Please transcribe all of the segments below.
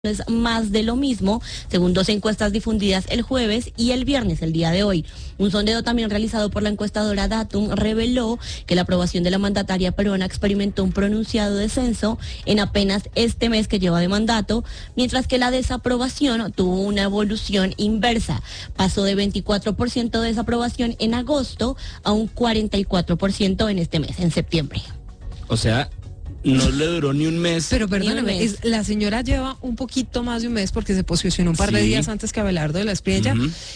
Es más de lo mismo, según dos encuestas difundidas el jueves y el viernes, el día de hoy. Un sondeo también realizado por la encuestadora Datum reveló que la aprobación de la mandataria peruana experimentó un pronunciado descenso en apenas este mes que lleva de mandato, mientras que la desaprobación tuvo una evolución inversa. Pasó de 24% de desaprobación en agosto a un 44% en este mes, en septiembre. O sea, no le duró ni un mes. Pero perdóneme, la señora lleva un poquito más de un mes porque se posicionó un par de días antes que Abelardo de la Espriella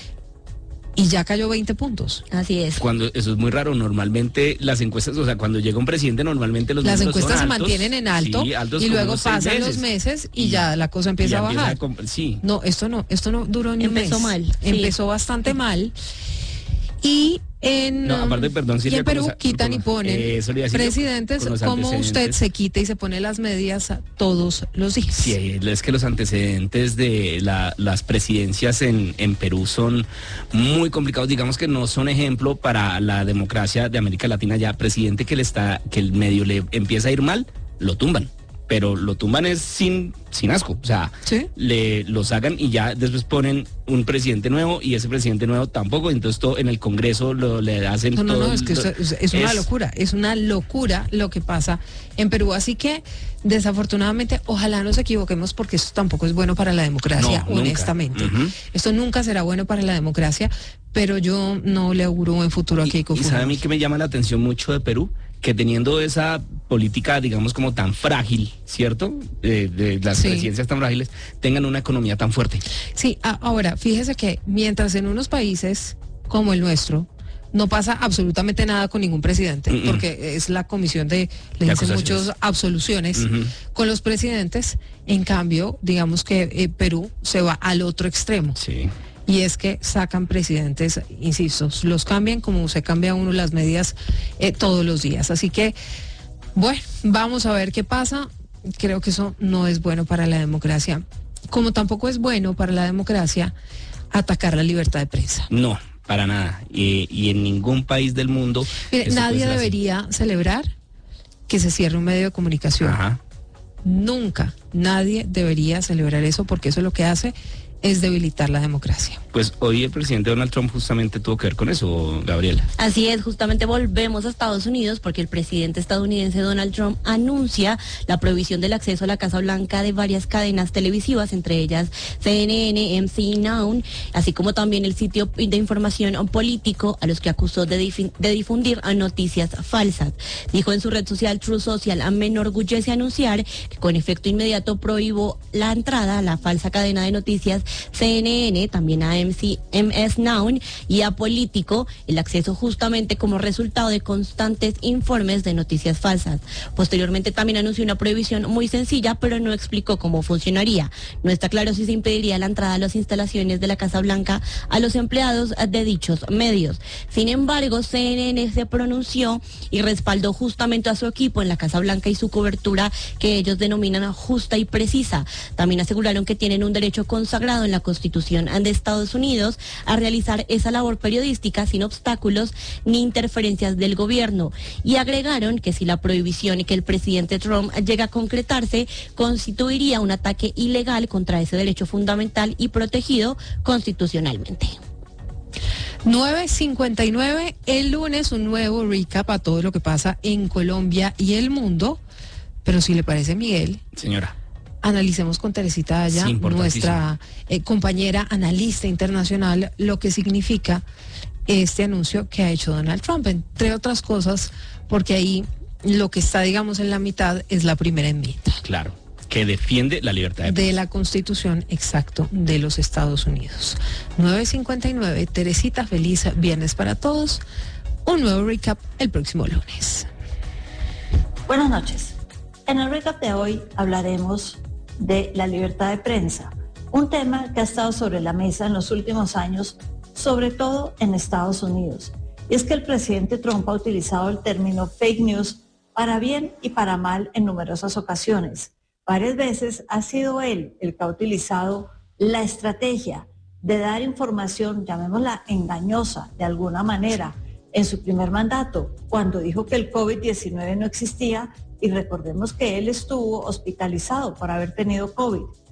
y ya cayó 20 puntos. Así es. Eso es muy raro. Normalmente las encuestas, o sea, cuando llega un presidente, normalmente las encuestas se altos, mantienen en alto, sí, y luego pasan los meses y ya la cosa empieza a bajar. No, esto no duró ni un mes. Empezó mal. Empezó bastante mal. Y aparte, perdón, Silvia, y en Perú quitan y ponen presidentes, como usted se quita y se pone las medias todos los días. Sí, es que los antecedentes de las presidencias en Perú son muy complicados. Digamos que no son ejemplo para la democracia de América Latina. Ya presidente que el medio le empieza a ir mal, lo tumban. Pero lo tumban es sin asco, o sea, ¿sí? Lo sacan y ya después ponen un presidente nuevo y ese presidente nuevo tampoco, entonces todo en el Congreso le hacen todo. No, es que es una locura lo que pasa en Perú, así que desafortunadamente ojalá nos equivoquemos porque esto tampoco es bueno para la democracia, honestamente. Esto nunca será bueno para la democracia, pero yo no le auguro un buen futuro a Keiko Fujimori. ¿Y sabe a mí que me llama la atención mucho de Perú? Que teniendo esa política, digamos, como tan frágil, ¿cierto? De las presidencias tan frágiles, tengan una economía tan fuerte. Sí, ahora, fíjese que mientras en unos países como el nuestro, no pasa absolutamente nada con ningún presidente, porque es la comisión le dicen muchos absoluciones con los presidentes, en cambio, digamos que Perú se va al otro extremo. Sí. Y es que sacan presidentes, insisto, los cambian como se cambia uno las medidas todos los días. Así que, bueno, vamos a ver qué pasa. Creo que eso no es bueno para la democracia. Como tampoco es bueno para la democracia atacar la libertad de prensa. No, para nada. Y en ningún país del mundo. Mire, nadie debería celebrar que se cierre un medio de comunicación. Nunca, nadie debería celebrar eso porque eso lo que hace es debilitar la democracia. Pues hoy el presidente Donald Trump justamente tuvo que ver con eso, Gabriela. Así es, justamente volvemos a Estados Unidos porque el presidente estadounidense Donald Trump anuncia la prohibición del acceso a la Casa Blanca de varias cadenas televisivas, entre ellas CNN, MC Now, así como también el sitio de información político a los que acusó de difundir noticias falsas. Dijo en su red social Truth Social: me enorgullece anunciar que con efecto inmediato prohíbo la entrada a la falsa cadena de noticias CNN, también a MS Now y a Político, el acceso justamente como resultado de constantes informes de noticias falsas. Posteriormente también anunció una prohibición muy sencilla, pero no explicó cómo funcionaría. No está claro si se impediría la entrada a las instalaciones de la Casa Blanca a los empleados de dichos medios. Sin embargo, CNN se pronunció y respaldó justamente a su equipo en la Casa Blanca y su cobertura, que ellos denominan justa y precisa. También aseguraron que tienen un derecho consagrado en la Constitución de Estados Unidos a realizar esa labor periodística sin obstáculos ni interferencias del gobierno, y agregaron que si la prohibición que el presidente Trump llega a concretarse constituiría un ataque ilegal contra ese derecho fundamental y protegido constitucionalmente. 9:59, el lunes un nuevo recap a todo lo que pasa en Colombia y el mundo, pero si le parece, Miguel. Señora. Analicemos con Teresita Aya, nuestra compañera analista internacional, lo que significa este anuncio que ha hecho Donald Trump, entre otras cosas, porque ahí lo que está, digamos, en la mitad es la primera enmienda. Claro, que defiende la libertad de la Constitución, exacto, de los Estados Unidos. 9:59, Teresita, feliz viernes para todos. Un nuevo recap el próximo lunes. Buenas noches. En el recap de hoy hablaremos de la libertad de prensa, un tema que ha estado sobre la mesa en los últimos años, sobre todo en Estados Unidos. Y es que el presidente Trump ha utilizado el término fake news para bien y para mal en numerosas ocasiones. Varias veces ha sido él el que ha utilizado la estrategia de dar información, llamémosla engañosa de alguna manera, en su primer mandato, cuando dijo que el COVID-19 no existía. Y recordemos que él estuvo hospitalizado por haber tenido COVID.